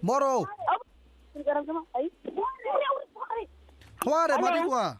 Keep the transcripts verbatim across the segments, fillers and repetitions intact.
Moro. Kware madikwa.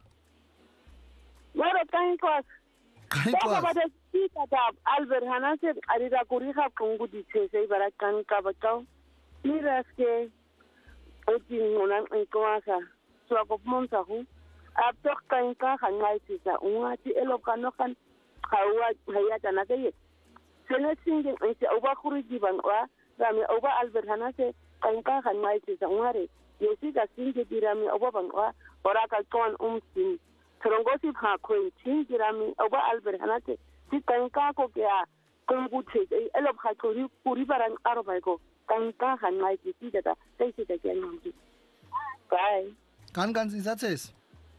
Moro kain kwas. Kain Kwa kwas. bada sita da Albert Hanase arida kuriha kungu di tese bara kan kabakau. Ni raske oti ngonan inkwasa. So ko monsa hu. Aptok kain ka hangai tisa ungati elokano kan hawa hayata na kaye. Sene singin insi uba kuri diban wa rami uba Albert Hanase kain ka hangai tisa ungare. Yesi ka singe dirami uba bangwa ora ka kon umsin. Trongosi ha kwen tingi rami uba Albert Hanase si kain ka ko kya kungu tese elok ha kuri kuri baran arobai ko kain ka hangai tisi data sai sai ta kyan mamji. Bye. Kan kan sinsates.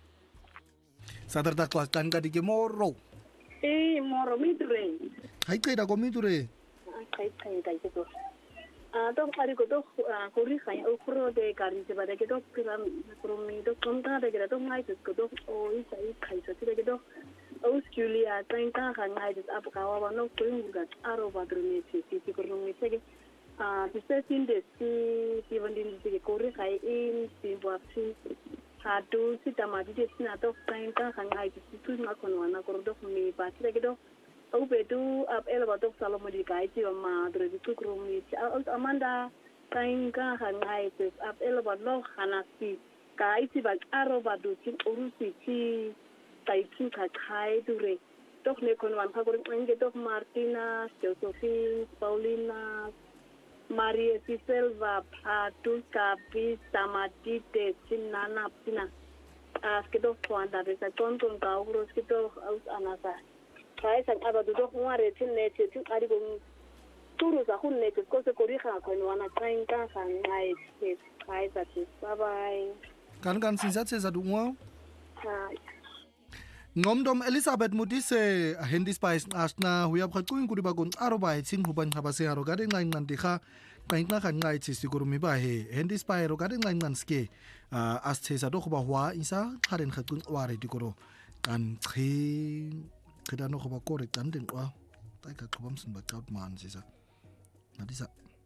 Sadar tak klas kan ka dike moro. Eh, moro midre. Hai kai da komiture. Kai kai kai ko. Ah, to pari ko to kuri khai o kuro de kari se bada ke to kiram kromi to konta de ke to ngai ko to o isa i khai so de ke to o Julia tain ka ha ngai de ap ka wa no ko ngat aro ba drone se si ko romi se ke ah to se sin de si si vandin de kuri khai in si wa si ha tu si tamati de sina to tain ka ha ngai de si tu na ko na ko do mi ba se ke to au betu ap ela batok salomo di kai ti ma dre di tukrum ni amanda kain ka hangai te ap ela badlo hanasi kai ti bag aro badu tin urusi ti tai ti ka kai dure tok ne kon wan ka ko nge tok Martina Josephine Paulina Maria Silva Patu Kapi Samati te sinana pina as ke do kwanda de sa ton ton ka uros ke do aus anasa kai san abadu do ngare tin ne tin ari go turu sa hunne ko se koriha ko no ana kain ka san ngai ke kai sa ti bye bye Kan kan sinsates adu ngwa. ha Ngomdom Elizabeth Mudise Handy Spice asna huya phakuin kuri bagon arobai sing huban habase aro gade ngai nan dikha kain na kan ngai chi siguru mi ba he Handy Spice ro gade ngai nan ske as che sa do khoba hwa isa kharen khatun ware dikoro kan chi kada no khoba kore kan den wa tai ka khobam sin ba kaut man sisa nadisa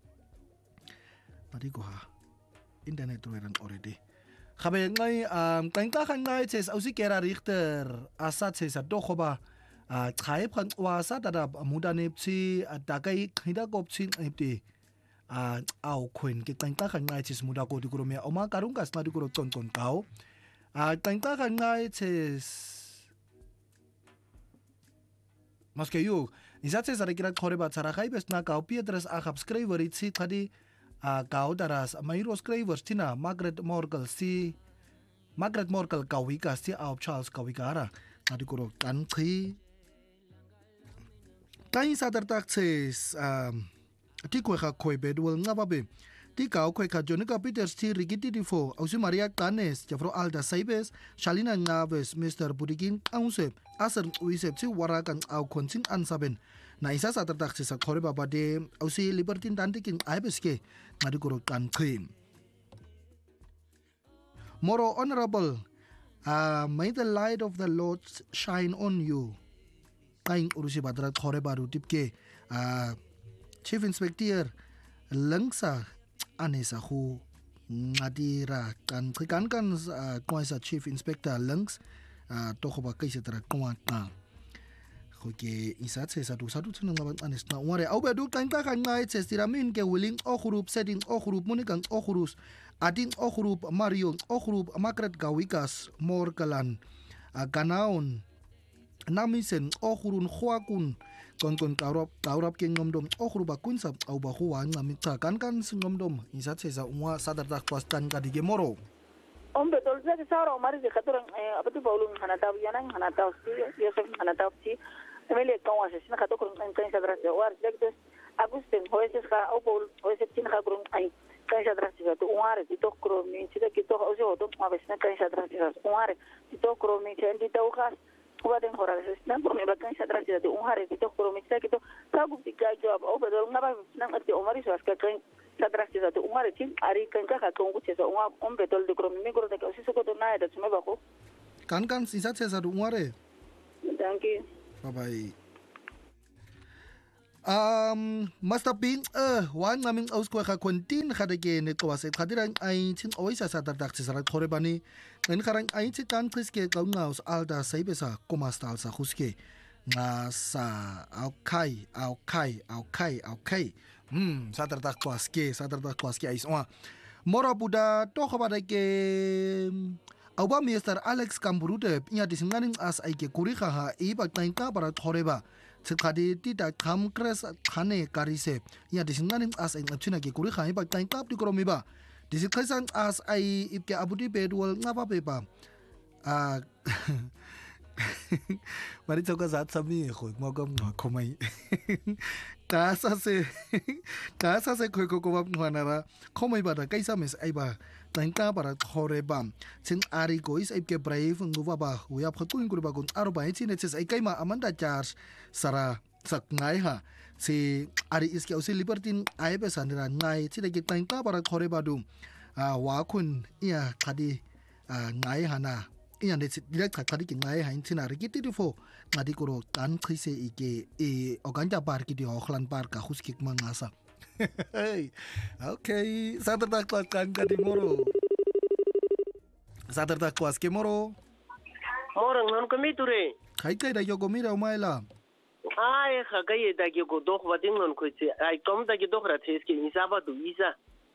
padiko ha internet ran already khabe ngai am kain ka kan ngai ches ausi kera richter asat ches do khoba a khai phan wa sa da da mudane chi dakai khida kop chin ipti a au khuen ke kain ka kan ngai ches muda ko dikuro me oma karung kas na dikuro ton ton kau a kain ka kan ngai ches Maske yo, izatse sare kira khore ba chara khai besna kau piedras a subscriber itsi khadi a kau daras mairo subscribers tina Margaret Morkel si Margaret Morkel kawika si au Charles kawika ara adi kuro kan khi kai sadar tak ses um ti ko kha khoi bedwel ngababe ti kau khoi kha jonika peters ti rigiti difo ausi Maria Canes jafro Alda Saibes Shalina Ngaves Mister Budikin Aunsep asar uisep si warakan au khonsin ansaben na isa sadar tak ses khore baba de ausi Libertine Tantikin aibeske ngadi kuro kan khim Moro honorable uh, may the light of the Lord shine on you kain urusi badrat khore baru tipke uh, Chief Inspector Langsa anesa khu ngadira kan kan kan koisa Chief Inspector Langs to khoba kaise tra kwa ta khoke isa se sa du sa du tsunang ban anes na ware au be du kan ka kan ngai se siramin ke willing o group setting o group munikan o groups adin o group Mario o group Margaret Gawikas Morkalan Ganaon namisen o gurun khwakun kon kon taurap taurap ke ngomdom o group kun sab au ba huwa ngami cha kan kan ngomdom isa se sa unwa sadar tak pastan ka dige moro Ombe tolza ke sara omari de khatoran abatu baulun hanata yana hanata usti yosef hanata usti emele kawa se sina khato kurun kan kan sadra se war lektes agusten hoeses ka au baul hoeses tin ka kurun ai kan sadra se to umare ti to kro mi ti de ki to o se o to ma besna kan sadra se umare ti to kro mi ti to khas kubaden hora se sina por me kan sadra se to umare ti to kro mi ti ki to ka gu ti ka job au bedol ngaba nan ati omari so ska kan sadra se to umare ti ari kan ka ka kongu se so um bedol de kro mi kro de ko se ko to na da me ba ko kan kan isa se sa umare thank you bye bye Um, Master Ping, uh, one naming auskwa kontin khadake ne kwase khadiran ai tin oisa sa dardak tsara khorebani ngen kharang ai ti tan triske qaungaus alda saibesa komastal sa khuske nga sa aukai aukai aukai aukai hmm sa dardak kwaske sa dardak kwaske ai swa mora buda to khobadake Auba Mister Alex Kamburude nya disinganing as ai ke kuriga ha iba tainka para khoreba Sekadi tidak kam kres khane karise ya disinganin as ay ngachina ke kuri khai ba tain tap di koromiba disikaisan as ay ipke abudi bedwal ngapa beba ah mari choka zat sami khoi mogam khomai kasa se kasa se khoi ko ko bab nara khomai ba da kaisa mes ai ba tangka para khoreba sin ari gois ipke brave nguwa ba huya phakuin kuri ba gun arba hi ne ses ai kaima amanda charge sara sak ngai ha si ari iske usi libertin ai be sanira ngai ti de tangka para khoreba du a wa kun ia khadi ngai hana iya ne direct khadi ki ngai ha intina rikiti difo ngadi kuro tan khise ike e oganja par ki di okhlan par ka khuskik mangasa hey okay saturday class kan ka di moro saturday class ke moro moro non ko miture kai kai da yogo mira umaila ai khagai da ge go dokh wading non ko ti ai tom da ge dokh ra teske ni sabadu isa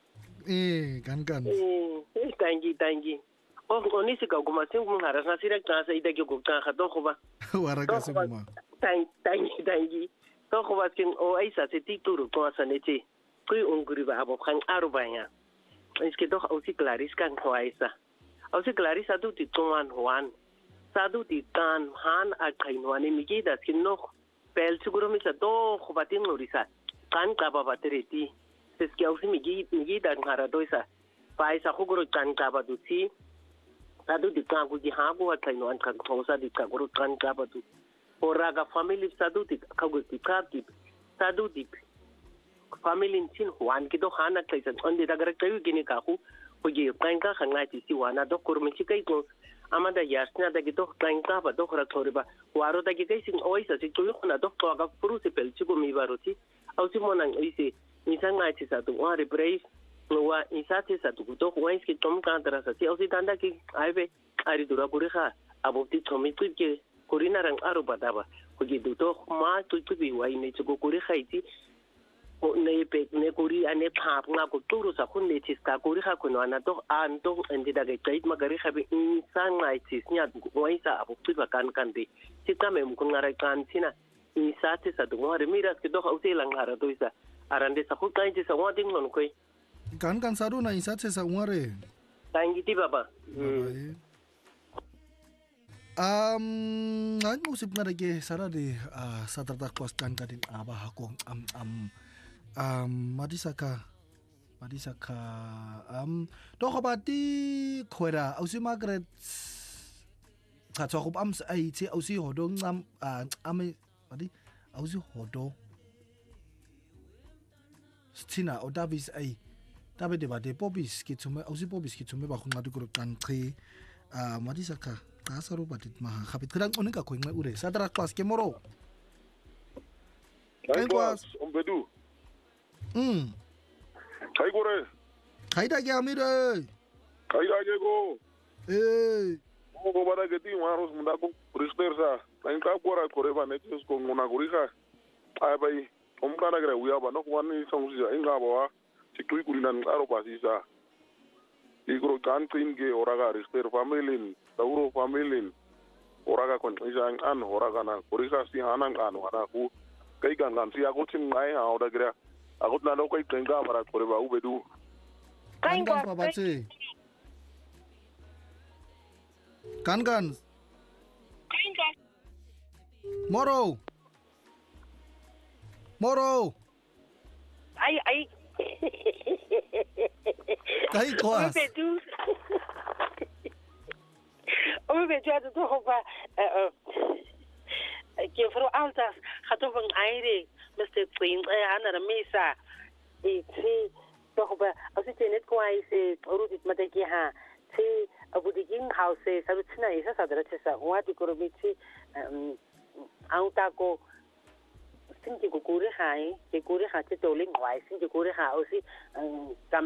eh kan kan eh tangi tangi oh oni se ka guma sin mun haras na sira ka sai da ge go kan kha dokh ba wara ka se ma tangi tangi tangi dokh wa kin o ai sa se tituru ko sa ne ti kui unguri ba abo kan arubanya es que dokh o si claris kan ko aisa o si claris adu ti tuan huan sadu ti tan han a kainwani mi ge da skin no pel siguro mi sa dokh batin norisa kan ka ba batereti es que o si mi ge mi ge da ngara doisa pai sa khuguro kan ka ba du ti sadu di kan ku ji ha bo kainwan kan ko sa di ka guru kan ka ba du oraga family sadu di ka gu ti ka di sadu di family tin huan ki do hana kaisan onde daga kayu gini ka ku ku ji kan ka khanga ti si wana do kurmi chi kai ko amada yasna da gi do kan ka ba do khra thori ba waro da gi kai sin oisa si tu na do to ga puru se pel chi ko mi baroti au si monan ise ni sanga chi sa tu wa rebrave wa isate sa tu do wa iski tom kan tara sa si au si tanda ki aibe ari dura puri kha abo ti thomi tu ke kurina rang aro badaba ku gi do to ma tu tu bi wa ni chu ko kuri khaiti o ne pe ne kuri ane phap nga ko turu sa khun ne tis ka kuri kha ko na to an to endi da ge kait magari khabe insan ngai tis nya wa isa abo tu ba kan kan de si ta me mu kun ngara kan sina isate sa du wa re miras ke do au te lang hara to isa arande sa khu kai ti sa wa ding non koi kan kan saru na isate sa ngare tangi ti baba um ngan musip na ge sara de satardak kwas kan kadin aba hakong am am um madisaka madisaka um to khobati khora ausi margaret ka tsokop am ai ti ausi hodo ngam am madi ausi hodo stina o davis ai tabe de ba de popis ki tsume ausi popis ki tsume ba khunga du ko kan khi a madisaka kasaru batit ma khapit kran onika ko ngai ure sadra class ke moro kai class ombedu mm kai gore kai da ge amire kai da ge go eh mo go bara ge ti maros munda ko ristersa tain ka gora kore ba ne tis ko ngona gurika ai bai om kana gre uya ba no ko ni song si inga ba ti tui kurinan aro ba si sa igro kan tin ge oraga rister family Tauro family oraga kon isang an oraga na kurisa si hanang an wana ku kai kan kan si aku tin ngai ha oda gra aku na lo kai tenga para kore ba ubedu kan kan pa bache kan kan kan kan moro moro ai ai kai kwas Omi betu atu to hopa ke fro altas khato van aire Mister Queen ana ramisa e ti to hopa asu tenet ko ai se orudit mataki ha ti abudigin house sabu tsina isa sadra tsesa wati korobiti auta ko xin chị của cô đấy khai chị cô đấy khai chị tổ lên ngoài xin chị cô đấy khai ở si cầm